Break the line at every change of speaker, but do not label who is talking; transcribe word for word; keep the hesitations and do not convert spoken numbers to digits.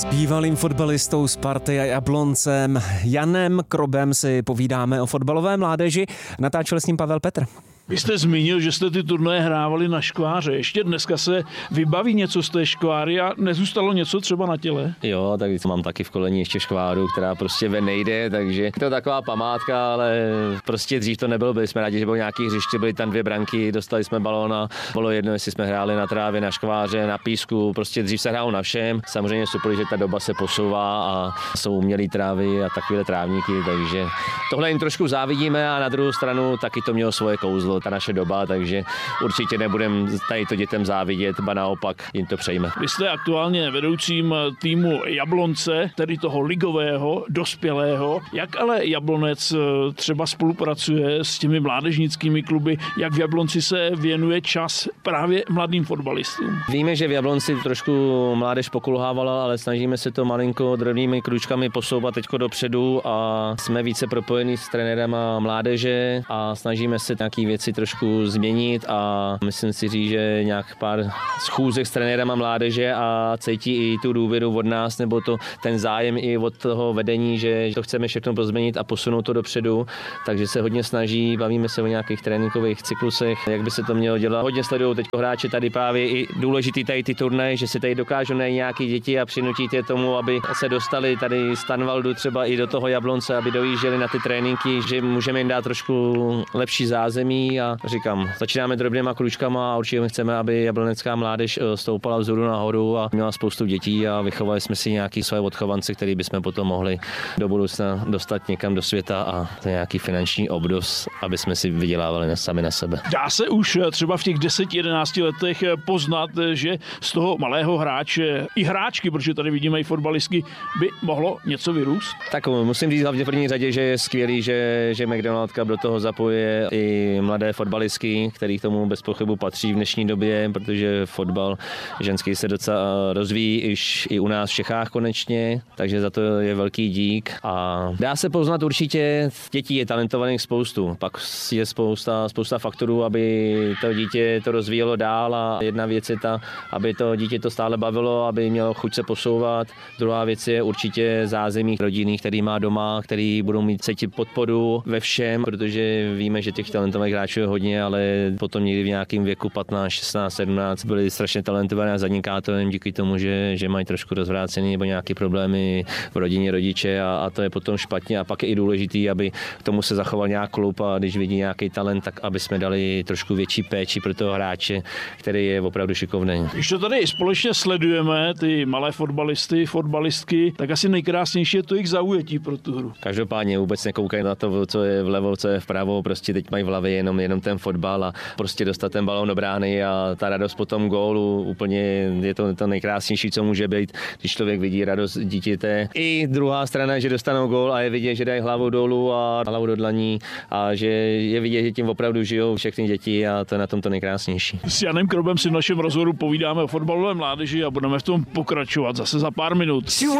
S bývalým fotbalistou Sparty a Jabloncem Janem Krobem si povídáme o fotbalové mládeži. Natáčel s ním Pavel Petr.
Vy jste zmínil, že jste ty turnaje hrávali na škváře. Ještě dneska se vybaví něco z té škváry a nezůstalo něco třeba na těle?
Jo, tak mám taky v koleni ještě škváru, která prostě ven nejde, takže to je taková památka, ale prostě dřív to nebylo. Byli jsme rádi, že bylo nějaký hřiště, byly tam dvě branky, dostali jsme balón a bylo jedno, jestli jsme hráli na trávě, na škváře, na písku. Prostě dřív se hrálo na všem. Samozřejmě super, že ta doba se posouvá a jsou umělý trávy a takové trávníky, takže tohle jim trošku závidíme a na druhou stranu taky to mělo svoje kouzlo, ta naše doba, takže určitě nebudem tady to dětem závidět, ba naopak jim to přejme.
Vy jste aktuálně vedoucím týmu Jablonce, tedy toho ligového, dospělého. Jak ale Jablonec třeba spolupracuje s těmi mládežnickými kluby, jak v Jablonci se věnuje čas právě mladým fotbalistům?
Víme, že v Jablonci trošku mládež pokulhávala, ale snažíme se to malinko drobnými kručkami posouvat teďko dopředu a jsme více propojení s trenérem mládeže a snažíme se nějaký věci trošku změnit a myslím si říct, že nějak pár schůzek s trenérem a mládeže a cítí i tu důvěru od nás nebo to, ten zájem i od toho vedení, že to chceme všechno pozměnit a posunout to dopředu, takže se hodně snaží, bavíme se o nějakých tréninkových cyklusech, jak by se to mělo dělat. Hodně sledují teď hráči tady právě i důležitý tady ty turnaje, že si tady dokážou najít nějaký děti a přinutit je tomu, aby se dostali tady z Tanvaldu třeba i do toho Jablonce, aby dojížděli na ty tréninky, že můžeme jim dát trošku lepší zázemí a říkám, začínáme drobnýma kručkama a určitě chceme, aby jablonecká mládež stoupala vzhůru nahoru a měla spoustu dětí a vychovali jsme si nějaký své odchovance, který bychom potom mohli do budoucna dostat někam do světa a nějaký finanční obnos, aby jsme si vydělávali sami na sebe.
Dá se už třeba v těch deseti jedenácti letech poznat, že z toho malého hráče i hráčky, protože tady vidíme i fotbalistky, by mohlo něco vyrůst?
Tak musím říct hlavně v první řadě, že je skvělý, že, že McDonald Cup do toho zapojuje i mladé fotbalistky, který k tomu bez pochybu patří v dnešní době, protože fotbal ženský se docela rozvíjí iž i u nás v Čechách konečně, takže za to je velký dík a dá se poznat určitě, dětí je talentovaných spoustu, pak je spousta, spousta faktorů, aby to dítě to rozvíjelo dál a jedna věc je ta, aby to dítě to stále bavilo, aby mělo chuť se posouvat, druhá věc je určitě zázemí rodinných, který má doma, který budou mít cítit podporu ve všem, protože víme, že těch talentovaných hráčů je hodně, ale potom někdy v nějakém věku patnáct, šestnáct, sedmnáct byli strašně talentované a zanikátorem díky tomu, že, že mají trošku rozvrácený nebo nějaké problémy v rodině rodiče a, a to je potom špatně a pak je i důležitý, aby k tomu se zachoval nějak klub a když vidí nějaký talent, tak aby jsme dali trošku větší péči pro toho hráče, který je opravdu šikovný.
Když to tady společně sledujeme, ty malé fotbalisty, fotbalistky, tak asi nejkrásnější je to jejich zaujetí pro tu hru.
Každopádně vůbec nekoukají na to, co je vlevo, co je vpravo, prostě teď mají v hlavě jenom, jenom ten fotbal a prostě dostat ten balón do brány a ta radost po tom gólu úplně je to, to nejkrásnější, co může být, když člověk vidí radost dítěte. I druhá strana, že dostanou gól a je vidět, že dají hlavu dolů a hlavu do dlaní a že je vidět, že tím opravdu žijou všechny děti a to je na tom to nejkrásnější.
S Janem Krobem si v našem rozhovoru povídáme o fotbalové mládeži a budeme v tom pokračovat zase za pár minut.